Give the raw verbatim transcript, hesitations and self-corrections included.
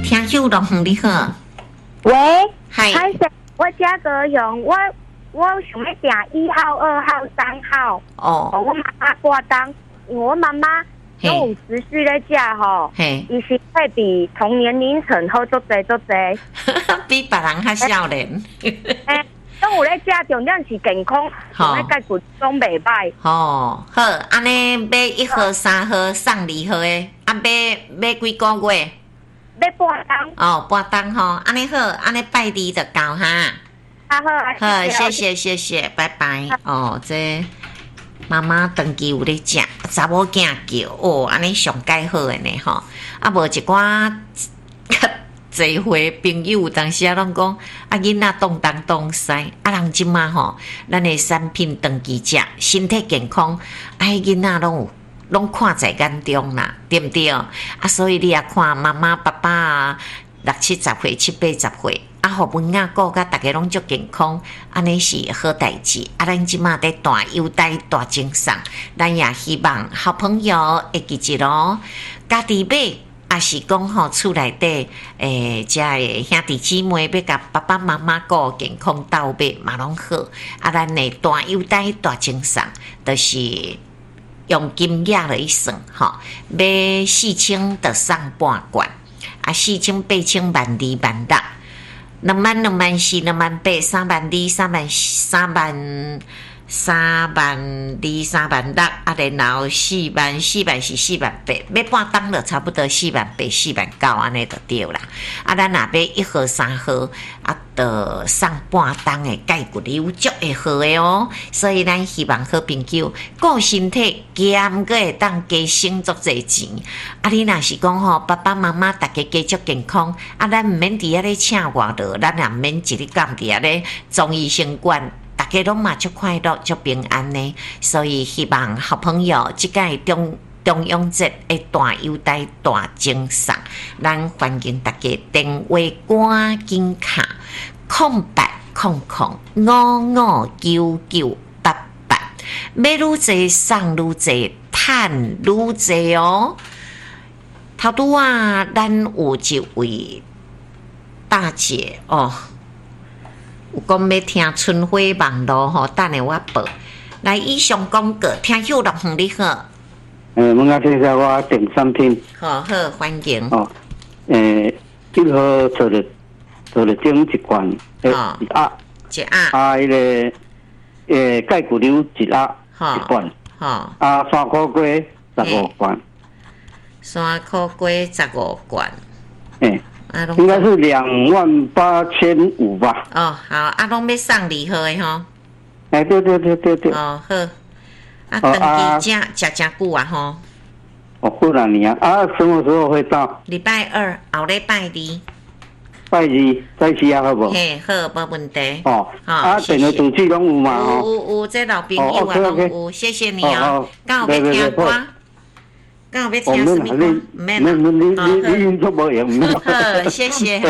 听友龙你好， 喂， 嗨， 嗨，我家个用我我想要订一号、二号、三号。 哦， 我妈妈挂单，因为我妈妈中午持续在食吼， 嘿， 伊是会比同年龄层好做侪做侪， 比别人较少年。 诶，中午咧食重点是健康， 好咧解骨拢袂歹。 哦，好，安尼买一盒、三盒送二盒的，啊买买几个月？ 要半单， 哦，半当吼，安尼好，安尼拜二就到哈。 啊好啊， 好，谢谢谢谢，拜拜。哦，这妈妈长期有咧食，查某囝叫哦，安尼上介好的呢吼。啊，无一寡聚会朋友有当时啊拢讲，啊囡仔动东动西，啊人即马吼，咱的产品长期食，身体健康，啊囡仔拢有。拢看在眼中啦，对不对？啊，所以你也看妈妈、爸爸啊，六七十岁、七八十岁，啊，互文仔顾甲大家拢足健康，安尼是好代志。啊，咱即马在大优待、大精神，咱也希望好朋友会记住咯，家己买。也是讲吼，厝内底诶，遮个兄弟姊妹要甲爸爸妈妈顾健康斗买嘛拢好。啊，咱的大优待、大精神，就是用金额来算，吼，买四千就送半罐，啊，四千、八千、万二、万六，两万、两万四、两万八、三万二、三万、三万。三万二、三万六，啊，然后四万、四万是四万八，要半当就差不多四万八、四万九安尼就对啦。啊，咱若买一盒、三盒，啊，就送半当的钙骨流足会好的哦。所以咱希望好朋友顾身体，兼个会当加省足侪钱。啊，你若是讲吼，爸爸妈妈大家加足健康，啊，咱毋免伫遐咧请外劳，咱也毋免一日干伫遐咧中医生馆。大家拢嘛足快乐、足平安呢，所以希望好朋友即个中中央节的大优待、大精神，咱欢迎大家电话赶紧卡空八空空五五九九八八，买愈侪送愈侪，赚愈侪哦。头拄啊，咱有一位大姐哦。有讲要听春花网络吼，等下我报。来，以上广告，听友六红你好。 诶，问下介绍我订餐厅。 好好，欢迎。 哦，诶，一号做了做了整一罐，诶，一盒， 一盒。 啊，迄个诶钙骨瘤一盒一罐。 好。 啊，三块龟十五罐。 三块龟十五罐。 诶。应该是两万八千五吧。 哦，好，啊，拢要送礼盒的吼。 哎，对对对对对。 哦，好。啊，登记食食真久啊吼。 哦，过两年啊，什么时候会到？ 礼拜二，后礼拜二。 拜二再去啊，好不？ 嘿，好，无问题。 哦，啊，电话主机拢有嘛？ 有有有，这老朋友啊拢有，谢谢你哦。刚好要听歌。刚好要听什么歌？ 免，你你你你你运作无用。 好，谢谢。